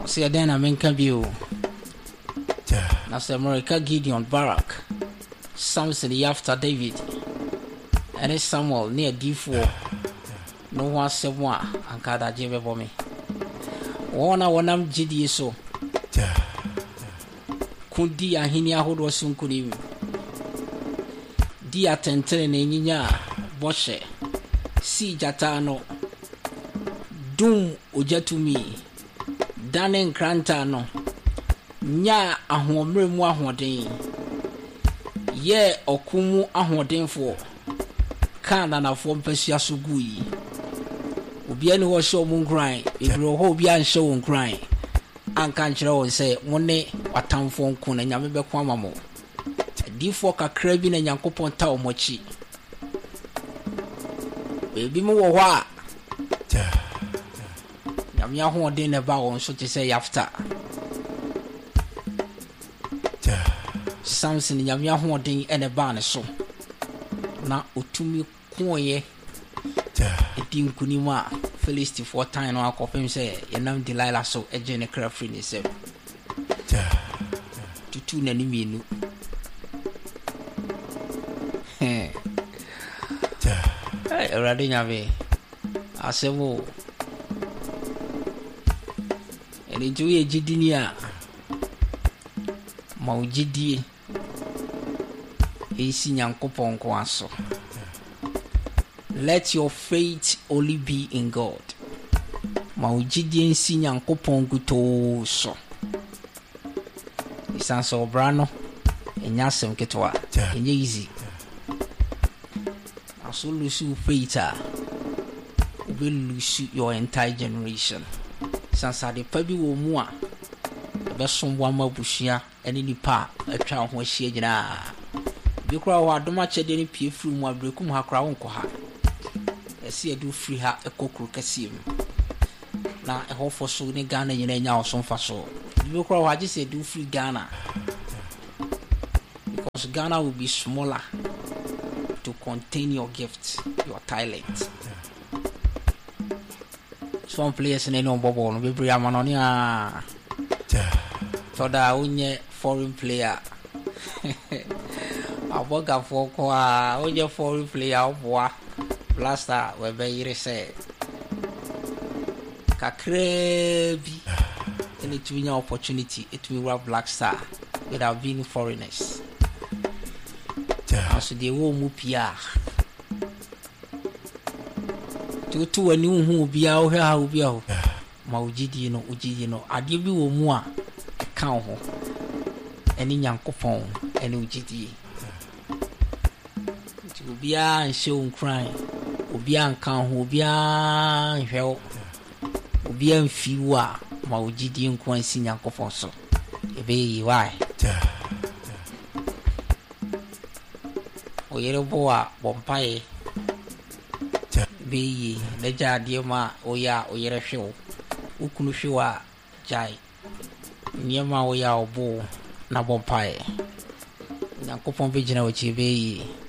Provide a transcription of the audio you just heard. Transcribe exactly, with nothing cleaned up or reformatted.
say then I mean can be you. That's America Gideon Barak. Samson after David. And it's Samuel near D four. No one said one and kada jebe for me. One I want am G D so. Kundi ahini ahodo sunkuni. Di atentene nyinya boshe. Si jatano. Dum ojatumi. Danen kranta no. Nya ahomre mu ahoden. Ye okumu ahodenfo. Kana na fo mpasua so gui. Obi ani wo show mun cry. Ebro ho obi an show mun cry. Anka nkyere won say wone watamfo nko na nyame be kwa mamo. Difo kakra bi na Nyankopon ta omochi. Ebi mu wo ho a. Nyame ahoden na ba won so te say after. Samson nyame ahoden ene ba ne so. Na otumi koye. Edi nkunima Felicity for time no akofem say yenam Delilah so eje ne kra free ne se. Tutu na ni mienu. Eh. Eh, already nyame. Asemo. Eni juye jidini a. Ma ujidie. Esi Nyankopon ko aso. Let your faith only be in God. Ma ujidie nsi Nyankopon guto so. Isanso brano enya sem ketwa enye easy. Aso lose faith a will lose your entire generation. Sansa de pabi wo mu a be sombo amabushia ene nipa atwa ho hie gina. Bi kura wa adoma chede ni pie firi mu abrekum ha kura wonko ha. Esi edu free ha ekokuru kasim. Na eho fo so ni Ghana nyina nya oso mfa so. Bi kura wa just edu free Ghana. Because Ghana will be smaller to contain your gift, your talent. Some players in no bobo no be bri amanoni a. Toda unye foreign player. Aboga for ko a unye foreign player oboa. Blaster we be yire say. Kakrebi. And it will be an opportunity. It will have Black Star without being foreigners. So they will move here. To to a new who be out here, who be out. Maujidi no, Ujidi no. I give you a more account. Any young coupon, any Ujidi. It will be a show crying. Ubian count, Ubian hell, Ubian fewer. Maujidi nko ansi Nyankopon so. Ebe yi why? Oyere bo a bompae. Be yi leja ade ma oya oyere hwew. Ukunu hwew a jai. Nyema oya obo na bompae. Nyankopon be gina wo chi be yi.